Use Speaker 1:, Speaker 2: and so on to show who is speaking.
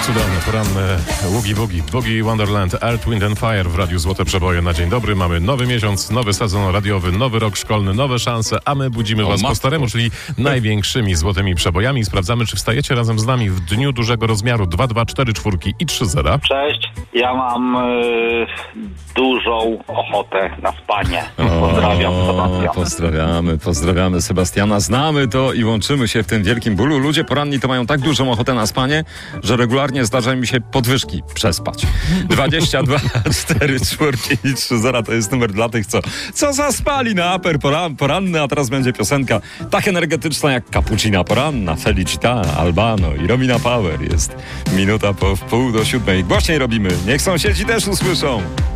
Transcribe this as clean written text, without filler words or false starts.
Speaker 1: Cudowne, poranne Ługi Bugi, Boogie Wonderland, Earth, Wind and Fire w Radiu Złote Przeboje na dzień dobry. Mamy nowy miesiąc, nowy sezon radiowy, nowy rok szkolny, nowe szanse, a my budzimy was po staremu, czyli największymi złotymi przebojami. Sprawdzamy, czy wstajecie razem z nami w dniu dużego rozmiaru 2, 2, 4, 4 i 3 zera.
Speaker 2: Cześć, ja mam dużą ochotę na spanie. Pozdrawiam, Sebastian.
Speaker 3: Pozdrawiamy Sebastiana. Znamy to i łączymy się w tym wielkim bólu. Ludzie poranni to mają tak dużą ochotę na spanie, że regularnie zdarza mi się podwyżki przespać. 22 4 4 i 3 0 to jest numer dla tych, co zaspali na aper poranny, a teraz będzie piosenka tak energetyczna jak Cappuccina poranna, Felicita, Albano i Romina Power. Jest minuta po 6:30. Głośniej robimy, niech sąsiedzi też usłyszą.